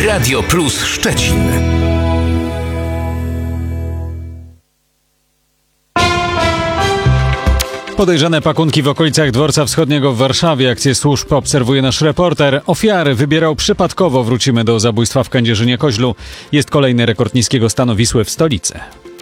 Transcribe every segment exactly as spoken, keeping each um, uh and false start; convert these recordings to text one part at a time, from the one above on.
Radio Plus Szczecin. Podejrzane pakunki w okolicach Dworca Wschodniego w Warszawie. Akcję służb obserwuje nasz reporter. Ofiary wybierał przypadkowo. Wrócimy do zabójstwa w Kędzierzynie-Koźlu. Jest kolejny rekord niskiego stanu Wisły w stolicy.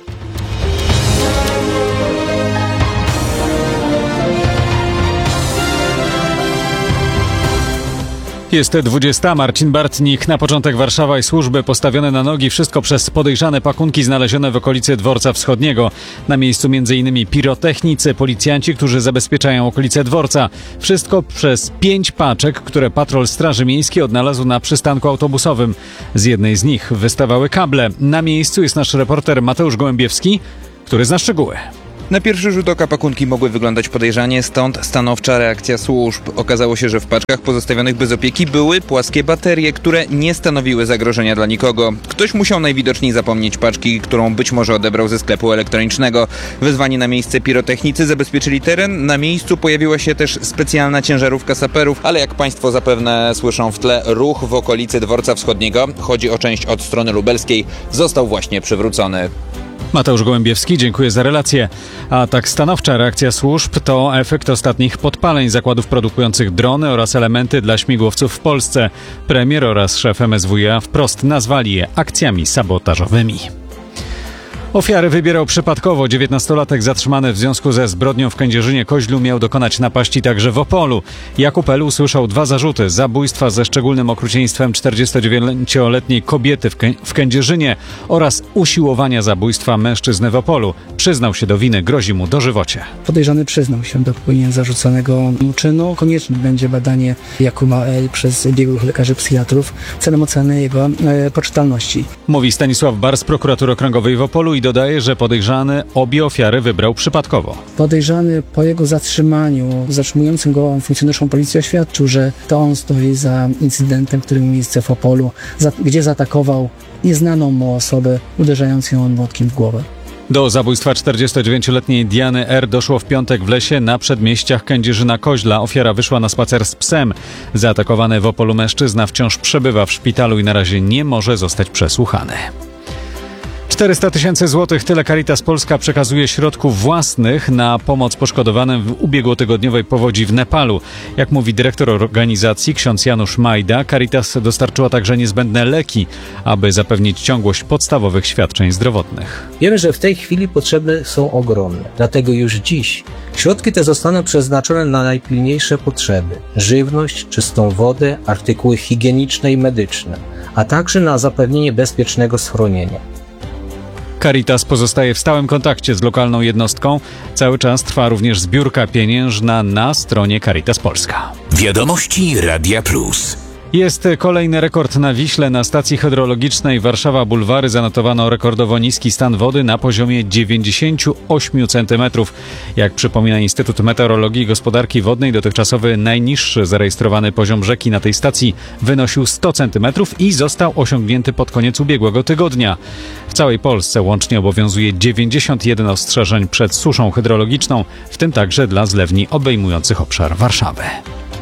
Jest dwudziesta. Marcin Bartnik. Na początek Warszawa i służby postawione na nogi. Wszystko przez podejrzane pakunki znalezione w okolicy Dworca Wschodniego. Na miejscu m.in. pirotechnicy, policjanci, którzy zabezpieczają okolice dworca. Wszystko przez pięć paczek, które patrol Straży Miejskiej odnalazł na przystanku autobusowym. Z jednej z nich wystawały kable. Na miejscu jest nasz reporter Mateusz Gołębiewski, który zna szczegóły. Na pierwszy rzut oka pakunki mogły wyglądać podejrzanie, stąd stanowcza reakcja służb. Okazało się, że w paczkach pozostawionych bez opieki były płaskie baterie, które nie stanowiły zagrożenia dla nikogo. Ktoś musiał najwidoczniej zapomnieć paczki, którą być może odebrał ze sklepu elektronicznego. Wezwani na miejsce pirotechnicy zabezpieczyli teren. Na miejscu pojawiła się też specjalna ciężarówka saperów, ale jak Państwo zapewne słyszą w tle, ruch w okolicy Dworca Wschodniego, chodzi o część od strony lubelskiej, został właśnie przywrócony. Mateusz Gołębiewski, dziękuję za relację. A tak stanowcza reakcja służb to efekt ostatnich podpaleń zakładów produkujących drony oraz elementy dla śmigłowców w Polsce. Premier oraz szef M S W iA wprost nazwali je akcjami sabotażowymi. Ofiary wybierał przypadkowo. dziewiętnastolatek zatrzymany w związku ze zbrodnią w Kędzierzynie-Koźlu miał dokonać napaści także w Opolu. Jakub L. usłyszał dwa zarzuty: zabójstwa ze szczególnym okrucieństwem czterdziestodziewięcioletniej kobiety w, Kę- w Kędzierzynie oraz usiłowania zabójstwa mężczyzny w Opolu. Przyznał się do winy, grozi mu dożywocie. Podejrzany przyznał się do popełnienia zarzuconego mu czynu. Konieczne będzie badanie Jakuba L. przez biegłych lekarzy psychiatrów celem oceny jego e, poczytalności. Mówi Stanisław Bar z prokuratury okręgowej w Opolu i dodaje, że podejrzany obie ofiary wybrał przypadkowo. Podejrzany po jego zatrzymaniu, zatrzymującym go funkcjonariuszom policji oświadczył, że to on stoi za incydentem, który miał miejsce w Opolu, za, gdzie zaatakował nieznaną mu osobę, uderzając ją młotkiem w głowę. Do zabójstwa czterdziestodziewięcioletniej Diany R. doszło w piątek w lesie na przedmieściach Kędzierzyna-Koźla. Ofiara wyszła na spacer z psem. Zaatakowany w Opolu mężczyzna wciąż przebywa w szpitalu i na razie nie może zostać przesłuchany. czterysta tysięcy złotych, tyle Caritas Polska przekazuje środków własnych na pomoc poszkodowanym w ubiegłotygodniowej powodzi w Nepalu. Jak mówi dyrektor organizacji ksiądz Janusz Majda, Caritas dostarczyła także niezbędne leki, aby zapewnić ciągłość podstawowych świadczeń zdrowotnych. Wiemy, że w tej chwili potrzeby są ogromne, dlatego już dziś środki te zostaną przeznaczone na najpilniejsze potrzeby: żywność, czystą wodę, artykuły higieniczne i medyczne, a także na zapewnienie bezpiecznego schronienia. Caritas pozostaje w stałym kontakcie z lokalną jednostką. Cały czas trwa również zbiórka pieniężna na stronie Caritas Polska. Wiadomości Radia Plus. Jest kolejny rekord na Wiśle. Na stacji hydrologicznej Warszawa-Bulwary zanotowano rekordowo niski stan wody na poziomie dziewięćdziesiąt osiem centymetrów. Jak przypomina Instytut Meteorologii i Gospodarki Wodnej, dotychczasowy najniższy zarejestrowany poziom rzeki na tej stacji wynosił sto centymetrów i został osiągnięty pod koniec ubiegłego tygodnia. W całej Polsce łącznie obowiązuje dziewięćdziesiąt jeden ostrzeżeń przed suszą hydrologiczną, w tym także dla zlewni obejmujących obszar Warszawy.